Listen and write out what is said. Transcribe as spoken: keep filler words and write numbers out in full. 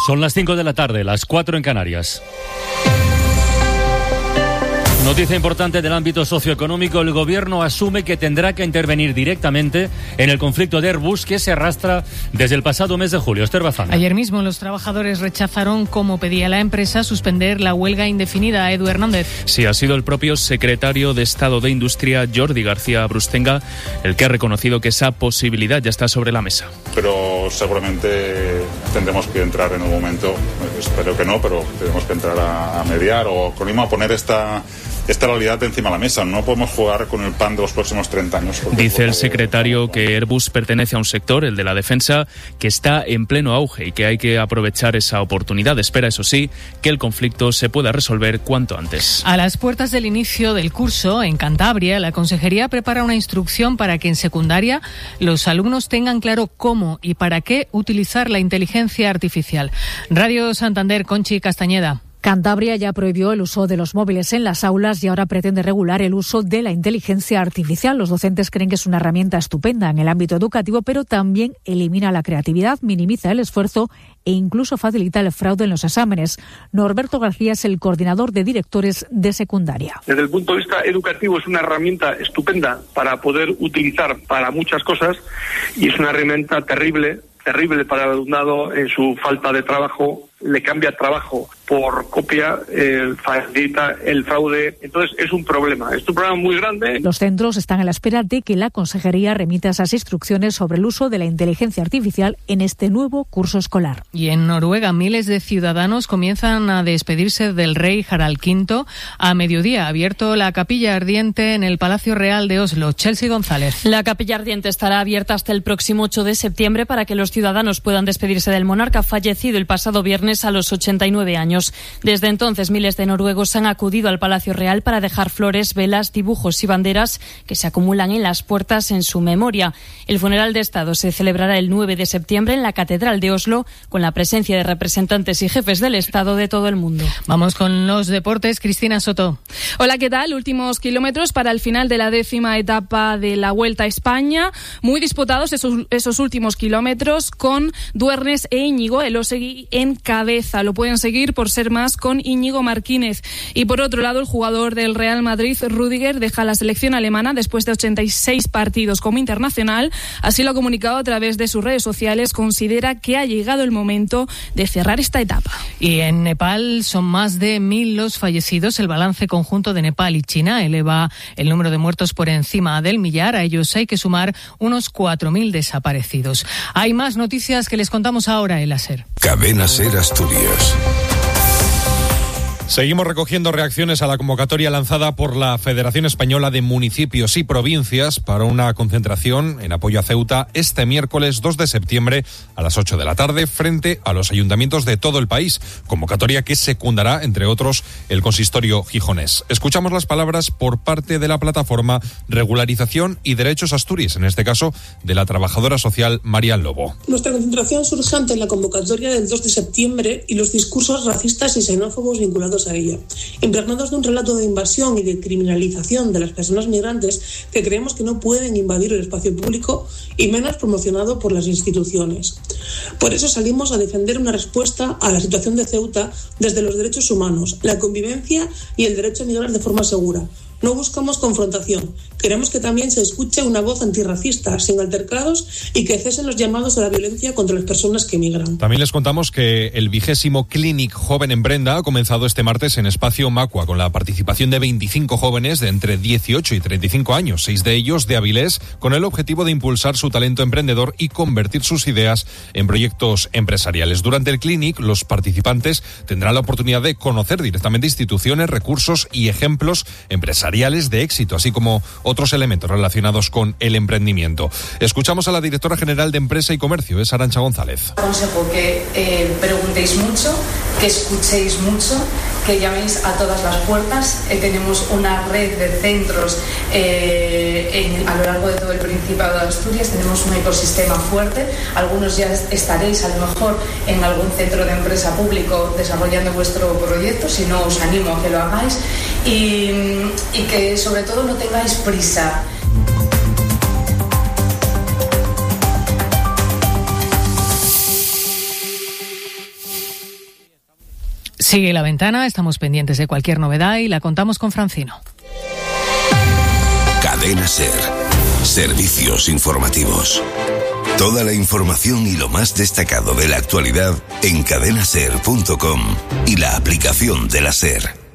Son las cinco de la tarde, las cuatro en Canarias. Noticia importante del ámbito socioeconómico. El Gobierno asume que tendrá que intervenir directamente en el conflicto de Airbus que se arrastra desde el pasado mes de julio. Esther Bazán. Ayer mismo los trabajadores rechazaron, como pedía la empresa, suspender la huelga indefinida. Edu Hernández. Sí, ha sido el propio secretario de Estado de Industria, Jordi García Brustenga, el que ha reconocido que esa posibilidad ya está sobre la mesa. Pero seguramente tendremos que entrar en un momento, espero que no, pero tenemos que entrar a, a mediar o con a poner esta... esta realidad encima de la mesa. No podemos jugar con el pan de los próximos treinta años. Dice el secretario que Airbus pertenece a un sector, el de la defensa, que está en pleno auge y que hay que aprovechar esa oportunidad. Espera, eso sí, que el conflicto se pueda resolver cuanto antes. A las puertas del inicio del curso, en Cantabria, la Consejería prepara una instrucción para que en secundaria los alumnos tengan claro cómo y para qué utilizar la inteligencia artificial. Radio Santander, Conchi Castañeda. Cantabria ya prohibió el uso de los móviles en las aulas y ahora pretende regular el uso de la inteligencia artificial. Los docentes creen que es una herramienta estupenda en el ámbito educativo, pero también elimina la creatividad, minimiza el esfuerzo e incluso facilita el fraude en los exámenes. Norberto García es el coordinador de directores de secundaria. Desde el punto de vista educativo es una herramienta estupenda para poder utilizar para muchas cosas y es una herramienta terrible, terrible para el alumnado en su falta de trabajo. Le cambia trabajo por copia, eh, facilita el fraude. Entonces es un problema, es un problema muy grande. Los centros están a la espera de que la Consejería remita esas instrucciones sobre el uso de la inteligencia artificial en este nuevo curso escolar. Y en Noruega, miles de ciudadanos comienzan a despedirse del rey Harald quinto. A mediodía ha abierto la capilla ardiente en el Palacio Real de Oslo. Chelsea González. La capilla ardiente estará abierta hasta el próximo ocho de septiembre para que los ciudadanos puedan despedirse del monarca fallecido el pasado viernes a los ochenta y nueve años. Desde entonces, miles de noruegos han acudido al Palacio Real para dejar flores, velas, dibujos y banderas que se acumulan en las puertas en su memoria. El funeral de Estado se celebrará el nueve de septiembre en la Catedral de Oslo, con la presencia de representantes y jefes del Estado de todo el mundo. Vamos con los deportes. Cristina Soto. Hola, ¿qué tal? Últimos kilómetros para el final de la décima etapa de la Vuelta a España. Muy disputados esos, esos últimos kilómetros con Duernes e Íñigo Elósegui en cabeza. Lo pueden seguir por ser más con Íñigo Martínez. Y por otro lado, el jugador del Real Madrid, Rüdiger, deja la selección alemana después de ochenta y seis partidos como internacional. Así lo ha comunicado a través de sus redes sociales. Considera que ha llegado el momento de cerrar esta etapa. Y en Nepal son más de mil los fallecidos. El balance conjunto de Nepal y China eleva el número de muertos por encima del millar. A ellos hay que sumar unos cuatro mil desaparecidos. Hay más noticias que les contamos ahora en la SER. Cadena SER Asturias. Seguimos recogiendo reacciones a la convocatoria lanzada por la Federación Española de Municipios y Provincias para una concentración en apoyo a Ceuta este miércoles dos de septiembre a las ocho de la tarde frente a los ayuntamientos de todo el país. Convocatoria que secundará, entre otros, el consistorio gijonés. Escuchamos las palabras por parte de la plataforma Regularización y Derechos Asturias, en este caso de la trabajadora social María Lobo. Nuestra concentración surge ante la convocatoria del dos de septiembre y los discursos racistas y xenófobos vinculados a ella, impregnados de un relato de invasión y de criminalización de las personas migrantes que creemos que no pueden invadir el espacio público y menos promocionado por las instituciones. Por eso salimos a defender una respuesta a la situación de Ceuta desde los derechos humanos, la convivencia y el derecho a migrar de forma segura. No buscamos confrontación. Queremos que también se escuche una voz antirracista, sin altercados, y que cesen los llamados a la violencia contra las personas que migran. También les contamos que el vigésimo Clinic Joven en Brenda ha comenzado este martes en Espacio Macua, con la participación de veinticinco jóvenes de entre dieciocho y treinta y cinco años, seis de ellos de Avilés, con el objetivo de impulsar su talento emprendedor y convertir sus ideas en proyectos empresariales. Durante el Clinic, los participantes tendrán la oportunidad de conocer directamente instituciones, recursos y ejemplos empresariales de éxito, así como otros elementos relacionados con el emprendimiento. Escuchamos a la directora general de Empresa y Comercio, es Arantxa González. Aconsejo que eh, preguntéis mucho, que escuchéis mucho, que llaméis a todas las puertas. Eh, tenemos una red de centros eh, en, a lo largo de todo el Principado de Asturias. Tenemos un ecosistema fuerte. Algunos ya estaréis a lo mejor en algún centro de empresa público desarrollando vuestro proyecto. Si no, os animo a que lo hagáis y, y que sobre todo no tengáis prisa. Sigue La Ventana, estamos pendientes de cualquier novedad y la contamos con Francino. Cadena SER. Servicios informativos. Toda la información y lo más destacado de la actualidad en cadena ser punto com y la aplicación de la SER.